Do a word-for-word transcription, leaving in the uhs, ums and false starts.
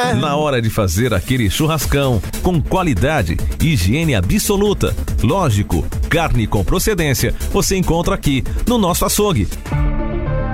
Na hora de fazer aquele churrascão, com qualidade e higiene absoluta. Lógico, carne com procedência, você encontra aqui no nosso açougue.